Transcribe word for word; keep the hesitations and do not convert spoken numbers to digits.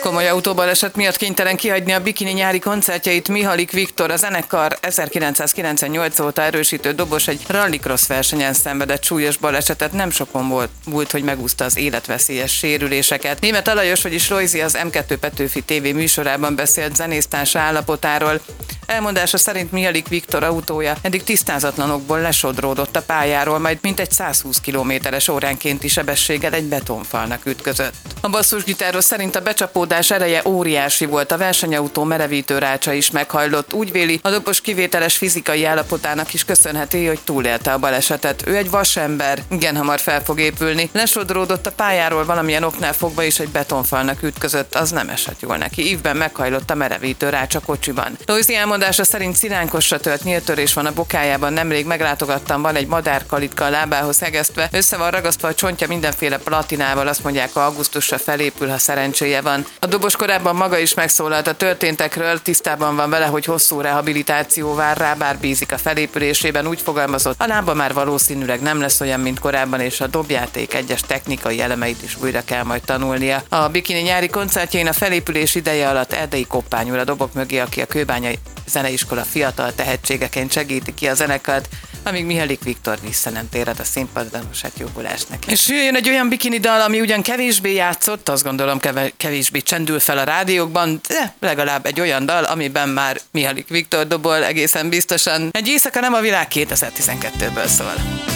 Komoly autóbaleset miatt kénytelen kihagyni a bikini nyári koncertjeit Mihalik Viktor, a zenekar ezerkilencszázkilencvennyolc óta erősítő dobos egy rallycross versenyen szenvedett súlyos balesetet, nem sokon volt, múlt, hogy megúszta az életveszélyes sérüléseket. Németh Alajos, vagyis Royzi az em kettő Petőfi té vé műsorában beszélt zenésztársa állapotáról. Elmondása szerint Mihalik Viktor autója eddig tisztázatlanokból lesodródott a pályáról, majd mintegy százhúsz kilométeres óránkénti sebességgel egy betonfalnak ütközött. A basszusgitáros szerint a becsapódás ereje óriási volt, a versenyautó merevítő rácsa is meghajlott. Úgy véli, a dobos kivételes fizikai állapotának is köszönheti, hogy túlélte a balesetet. Ő egy vasember, igen hamar fel fog épülni. Lesodródott a pályáról, valamilyen oknál fogva is egy betonfalnak ütközött, az nem esett jól neki. Ívben meghajlott a merevítő rácsa kocsiban. Royzi elmondása szerint szilánkosra tört nyíltörés van a bokájában, nemrég meglátogattam, van egy madárkalitka a lábához hegesztve, össze van ragasztva a csontja mindenféle platinával, azt mondják, ha augusztusra felépül, ha szerencséje van. A dobos korábban maga is megszólalt a történtekről, tisztában van vele, hogy hosszú rehabilitáció vár rá, bár bízik a felépülésében, úgy fogalmazott, a lába már valószínűleg nem lesz olyan, mint korábban, és a dobjáték egyes technikai elemeit is újra kell majd tanulnia. A bikini nyári koncertjén a felépülés ideje alatt Erdei Koppány úr a dobok mögé, aki a Kőbányai Zeneiskola fiatal tehetségeként segíti ki a zenekart, amíg Mihalik Viktor vissza nem térhet a színpadra, most hát jobulás neki. És jön egy olyan bikini dal, ami ugyan kevésbé játszott, azt gondolom kevésbé csendül fel a rádiókban, de legalább egy olyan dal, amiben már Mihalik Viktor dobol egészen biztosan. Egy éjszaka nem a világ kétezer-tizenkettőből szól.